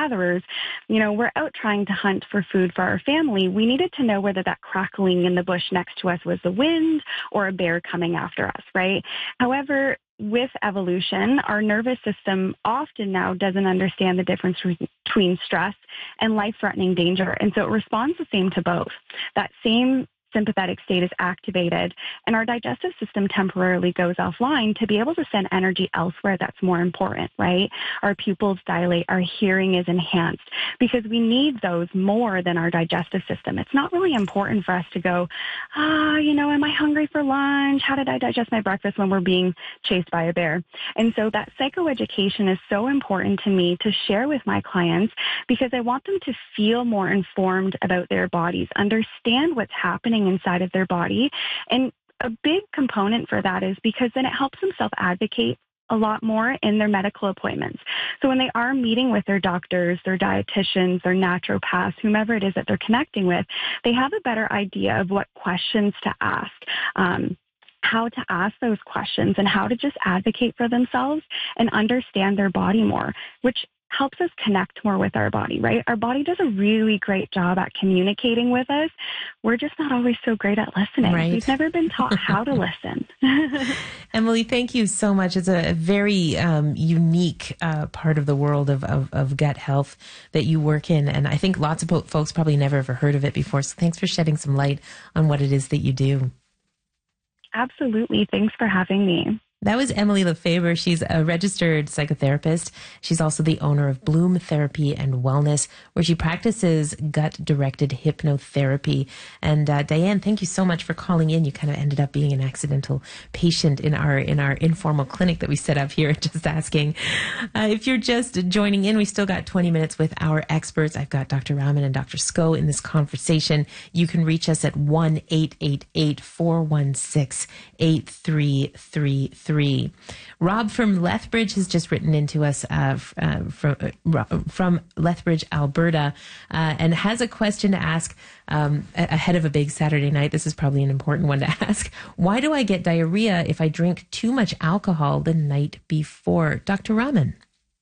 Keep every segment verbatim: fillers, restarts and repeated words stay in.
hunter-gatherers, you know, we're out trying to hunt for food for our family. We needed to know whether that crackling in the bush next to us was the wind or a bear coming after us, right? However, with evolution, our nervous system often now doesn't understand the difference between stress and life-threatening danger. And so it responds the same to both. That same sympathetic state is activated, and our digestive system temporarily goes offline to be able to send energy elsewhere that's more important, right? Our pupils dilate, our hearing is enhanced, because we need those more than our digestive system. It's not really important for us to go, ah, you know, am I hungry for lunch? How did I digest my breakfast when we're being chased by a bear? And so that psychoeducation is so important to me to share with my clients, because I want them to feel more informed about their bodies, understand what's happening inside of their body. And a big component for that is because then it helps them self-advocate a lot more in their medical appointments. So when they are meeting with their doctors, their dietitians, their naturopaths, whomever it is that they're connecting with, they have a better idea of what questions to ask. Um, how to ask those questions and how to just advocate for themselves and understand their body more, which helps us connect more with our body, right? Our body does a really great job at communicating with us. We're just not always so great at listening. Right. We've never been taught how to listen. Emily, thank you so much. It's a very um, unique uh, part of the world of, of, of gut health that you work in. And I think lots of po- folks probably never ever heard of it before. So thanks for shedding some light on what it is that you do. Absolutely. Thanks for having me. That was Emily Lefebvre. She's a registered psychotherapist. She's also the owner of Bloom Therapy and Wellness, where she practices gut-directed hypnotherapy. And uh, Diane, thank you so much for calling in. You kind of ended up being an accidental patient in our in our informal clinic that we set up here, just asking. Uh, if you're just joining in, we still got twenty minutes with our experts. I've got Doctor Rahman and Doctor Sko in this conversation. You can reach us at one eight eight eight, four one six, eight three three three. Rob from Lethbridge has just written into us uh, uh, from uh, from Lethbridge, Alberta, uh, and has a question to ask um, ahead of a big Saturday night. This is probably an important one to ask. Why do I get diarrhea if I drink too much alcohol the night before? Doctor Rahman.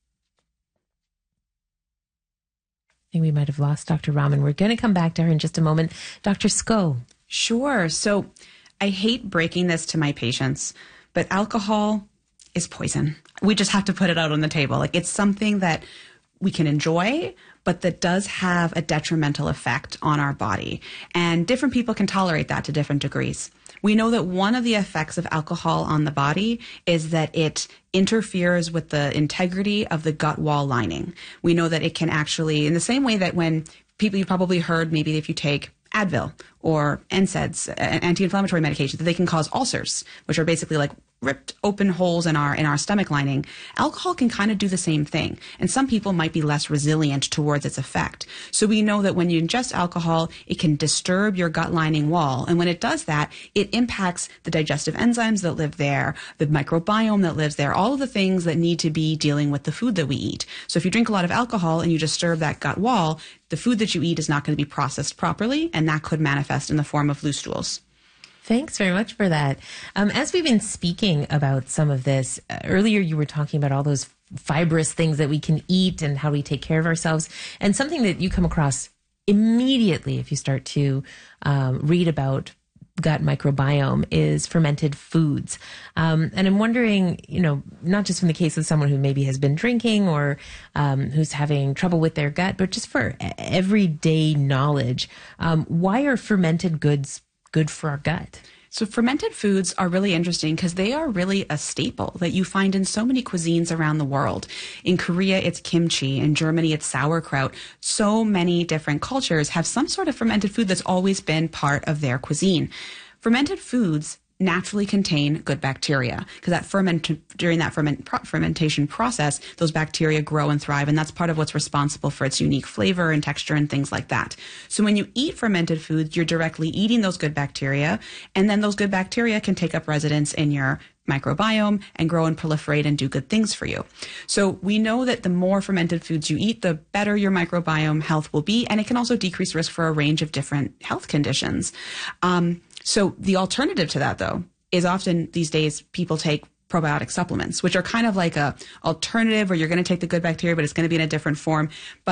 I think we might have lost Doctor Rahman. We're going to come back to her in just a moment. Doctor Sko. Sure. So I hate breaking this to my patients, but alcohol is poison. We just have to put it out on the table. Like, it's something that we can enjoy, but that does have a detrimental effect on our body. And different people can tolerate that to different degrees. We know that one of the effects of alcohol on the body is that it interferes with the integrity of the gut wall lining. We know that it can actually, in the same way that when people, you've probably heard maybe if you take Advil or N SAIDs, anti-inflammatory medications, that they can cause ulcers, which are basically like ripped open holes in our in our stomach lining. Alcohol can kind of do the same thing, and some people might be less resilient towards its effect. So we know that when you ingest alcohol, it can disturb your gut lining wall, and when it does that, it impacts the digestive enzymes that live there, the microbiome that lives there, all of the things that need to be dealing with the food that we eat. So if you drink a lot of alcohol and you disturb that gut wall, the food that you eat is not going to be processed properly, and that could manifest in the form of loose stools. Thanks very much for that. Um, as we've been speaking about some of this, uh, earlier you were talking about all those fibrous things that we can eat and how we take care of ourselves. And something that you come across immediately if you start to um, read about gut microbiome is fermented foods. Um, and I'm wondering, you know, not just from the case of someone who maybe has been drinking or um, who's having trouble with their gut, but just for everyday knowledge, um, why are fermented goods good for our gut? So fermented foods are really interesting because they are really a staple that you find in so many cuisines around the world. In Korea, it's kimchi. In Germany, it's sauerkraut. So many different cultures have some sort of fermented food that's always been part of their cuisine. Fermented foods naturally contain good bacteria because that ferment during that ferment pro- fermentation process, those bacteria grow and thrive, and that's part of what's responsible for its unique flavor and texture and things like that. So when you eat fermented foods, you're directly eating those good bacteria, and then those good bacteria can take up residence in your microbiome and grow and proliferate and do good things for you. So we know that the more fermented foods you eat, the better your microbiome health will be, and it can also decrease risk for a range of different health conditions. Um, So the alternative to that, though, is often these days people take probiotic supplements, which are kind of like a alternative where you're going to take the good bacteria, but it's going to be in a different form. But